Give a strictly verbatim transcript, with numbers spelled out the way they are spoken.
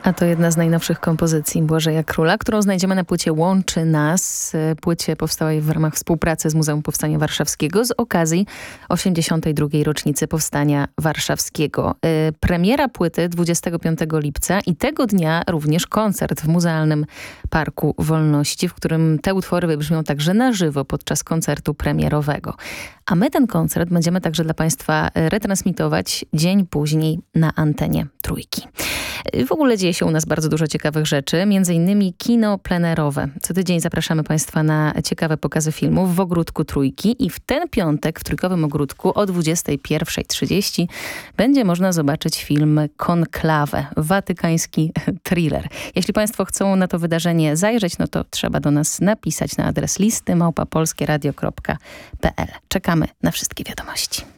A to jedna z najnowszych kompozycji Błażeja Króla, którą znajdziemy na płycie Łączy Nas. Płycie powstałej w ramach współpracy z Muzeum Powstania Warszawskiego z okazji osiemdziesiątej drugiej rocznicy Powstania Warszawskiego. Premiera płyty dwudziestego piątego lipca i tego dnia również koncert w Muzealnym Parku Wolności, w którym te utwory wybrzmią także na żywo podczas koncertu premierowego. A my ten koncert będziemy także dla Państwa retransmitować dzień później na antenie Trójki. W ogóle dzieje się u nas bardzo dużo ciekawych rzeczy, między innymi kino plenerowe. Co tydzień zapraszamy Państwa na ciekawe pokazy filmów w Ogródku Trójki i w ten piątek w Trójkowym Ogródku o dwudziestej pierwszej trzydzieści będzie można zobaczyć film Konklawę, watykański thriller. Jeśli Państwo chcą na to wydarzenie zajrzeć, no to trzeba do nas napisać na adres listy małpa polskieradio kropka p l. Czekamy na wszystkie wiadomości.